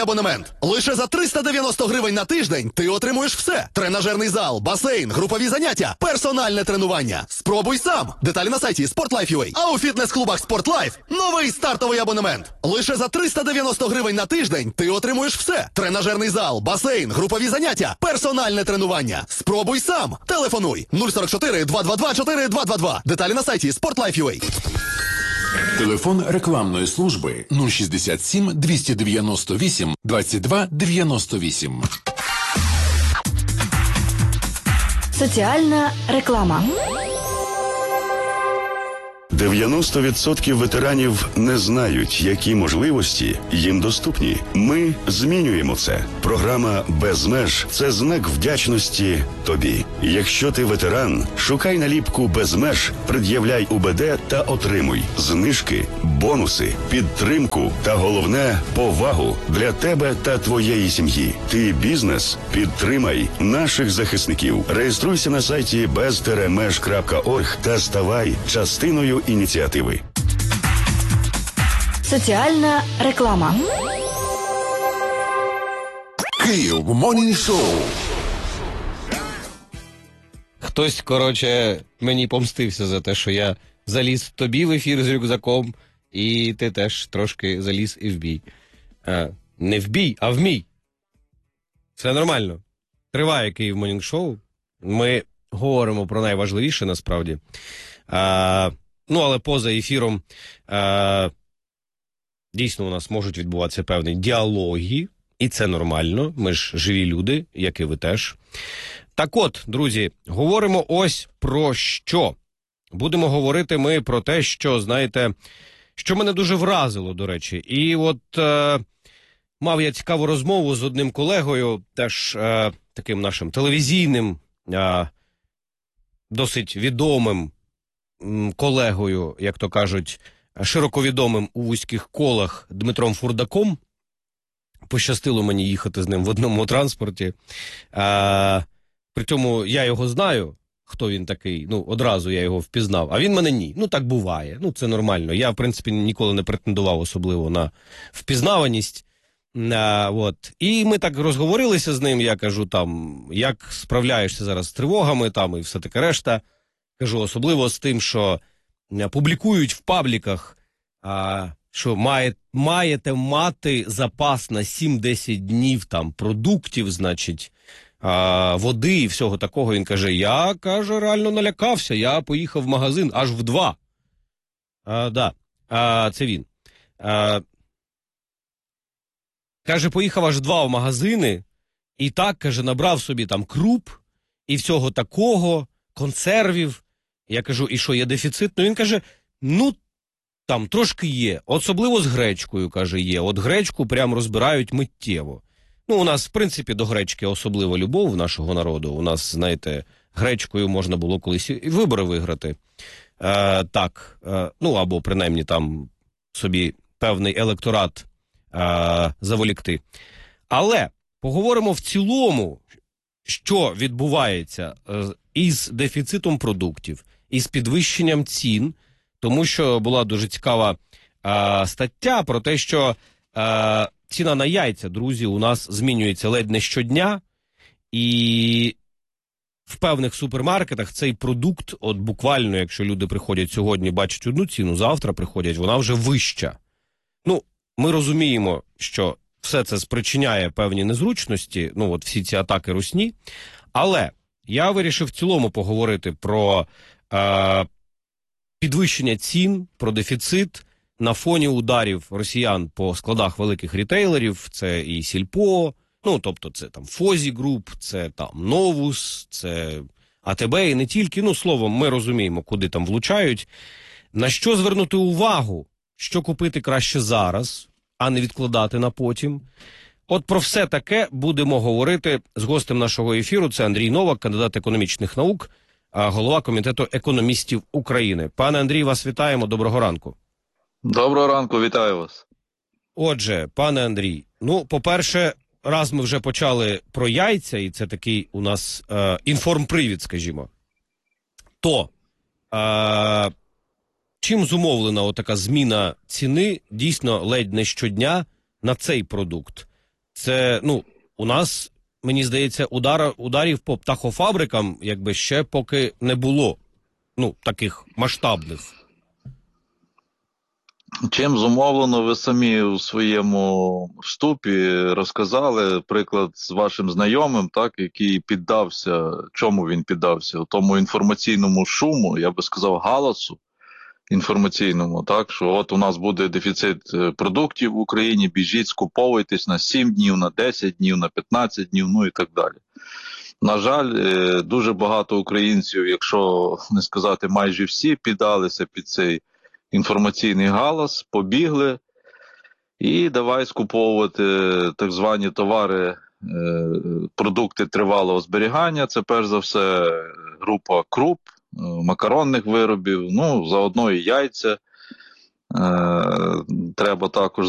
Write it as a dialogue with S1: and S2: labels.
S1: Абонемент. Лише за 390 гривень на тиждень ти отримуєш все. Тренажерний зал, басейн, групові заняття, персональне тренування. Спробуй сам. Деталі на сайті Sportlife.ua. А у фітнес-клубах Sportlife новий стартовий абонемент. Лише за 390 гривень на тиждень ти отримуєш все. Тренажерний зал, басейн, групові заняття, персональне тренування. Спробуй сам. Телефонуй 044 222 4222. Деталі на сайті Sportlife.ua.
S2: Телефон рекламної служби 067 298 22 98.
S3: Соціальна реклама.
S4: 90% ветеранів не знають, які можливості їм доступні. Ми змінюємо це. Програма «Без меж» – це знак вдячності тобі. Якщо ти ветеран, шукай наліпку «Без меж», пред'являй УБД та отримуй знижки, бонуси, підтримку та, головне, повагу для тебе та твоєї сім'ї. Ти бізнес? Підтримай наших захисників. Реєструйся на сайті bez-меж.org та ставай частиною ініціативи.
S3: Соціальна реклама.
S2: Київ Morning Show.
S5: Хтось, коротше, мені помстився за те, що я заліз тобі в ефір з рюкзаком, і ти теж трошки заліз і в бій. Не в бій, а в мій. Все нормально. Триває Київ Morning Show. Ми говоримо про найважливіше, насправді. Але поза ефіром дійсно у нас можуть відбуватися певні діалоги, і це нормально. Ми ж живі люди, як і ви теж. Так от, друзі, говоримо ось про що. Будемо говорити ми про те, що, знаєте, що мене дуже вразило, до речі. І от мав я цікаву розмову з одним колегою, теж таким нашим телевізійним, досить відомим колегою, як то кажуть, широковідомим у вузьких колах Дмитром Фурдаком. Пощастило мені їхати з ним в одному транспорті. Причому я його знаю, хто він такий, одразу я його впізнав, а він мене ні. Так буває, це нормально. Я, в принципі, ніколи не претендував особливо на впізнаваність. І ми так розговорилися з ним, я кажу, як справляєшся зараз з тривогами, і все таке решта. Кажу, особливо з тим, що публікують в пабліках, що маєте мати запас на 7-10 днів продуктів, значить, води і всього такого. Він каже, я, реально налякався, я поїхав в магазин аж в 2. Це він. Каже, поїхав аж в 2 в магазини, і так, каже, набрав собі круп і всього такого, консервів. Я кажу, і що, є дефіцит? Він каже, трошки є. Особливо з гречкою, каже, є. От гречку прям розбирають миттєво. У нас, в принципі, до гречки особлива любов нашого народу. У нас, знаєте, гречкою можна було колись і вибори виграти. Або принаймні собі певний електорат заволікти. Але поговоримо в цілому, що відбувається із дефіцитом продуктів, із підвищенням цін, тому що була дуже цікава стаття про те, що ціна на яйця, друзі, у нас змінюється ледь не щодня, і в певних супермаркетах цей продукт, от буквально, якщо люди приходять сьогодні, бачать одну ціну, завтра приходять, вона вже вища. Ми розуміємо, що все це спричиняє певні незручності, всі ці атаки русні, але я вирішив в цілому поговорити про підвищення цін, про дефіцит на фоні ударів росіян по складах великих рітейлерів, це і Сільпо, тобто це Фозі Груп, це Новус, це АТБ і не тільки, словом, ми розуміємо, куди влучають. На що звернути увагу, що купити краще зараз, а не відкладати на потім. От про все таке будемо говорити з гостем нашого ефіру. Це Андрій Новак, кандидат економічних наук, голова Комітету економістів України. Пане Андрій, вас вітаємо. Доброго ранку.
S6: Доброго ранку, вітаю вас.
S5: Отже, пане Андрій, по-перше, раз ми вже почали про яйця, і це такий у нас інформпривід, скажімо, то чим зумовлена отака зміна ціни, дійсно, ледь не щодня на цей продукт? Це, ну, у нас, мені здається, ударів по птахофабрикам, якби ще поки не було, ну, таких масштабних.
S6: Чим зумовлено, ви самі у своєму вступі розказали приклад з вашим знайомим, так, який піддався, чому він піддався? У тому інформаційному шуму, я би сказав, галасу інформаційному, так, що от у нас буде дефіцит продуктів в Україні, біжіть, скуповуйтесь на 7 днів, на 10 днів, на 15 днів, ну і так далі. На жаль, дуже багато українців, якщо не сказати майже всі, піддалися під цей інформаційний галас, побігли і давай скуповувати так звані товари, продукти тривалого зберігання. Це перш за все група круп, макаронних виробів, ну заодно і яйця. Треба також